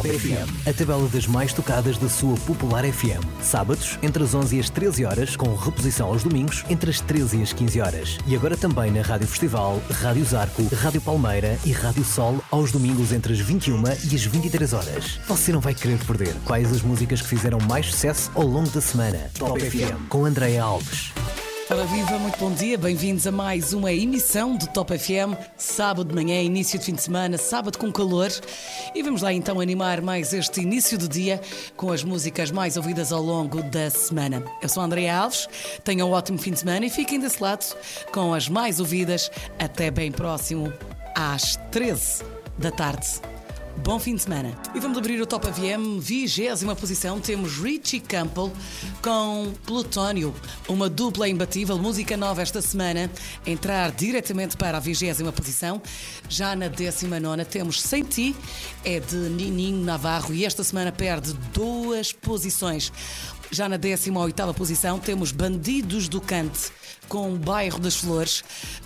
Top FM, a tabela das mais tocadas da sua popular FM. Sábados, entre as 11 e as 13 horas, com reposição aos domingos, entre as 13 e as 15 horas. E agora também na Rádio Festival, Rádio Zarco, Rádio Palmeira e Rádio Sol, aos domingos entre as 21 e as 23 horas. Você não vai querer perder quais as músicas que fizeram mais sucesso ao longo da semana. Top FM, com Andréa Alves. Ora viva, muito bom dia, bem-vindos a mais uma emissão do Top FM, sábado de manhã, início de fim de semana, sábado com calor, e vamos lá então animar mais este início do dia com as músicas mais ouvidas ao longo da semana. Eu sou a Andréa Alves, tenham um ótimo fim de semana e fiquem desse lado com as mais ouvidas até bem próximo às 13 da tarde. Bom fim de semana. E vamos abrir o Top FM, 20ª posição. Temos Richie Campbell com Plutónio, uma dupla imbatível, música nova esta semana, entrar diretamente para a 20ª posição. Já na 19ª temos Sem Ti, é de Nininho Navarro, e esta semana perde 2 posições. Já na 18ª posição temos Bandidos do Cante com Bairro das Flores.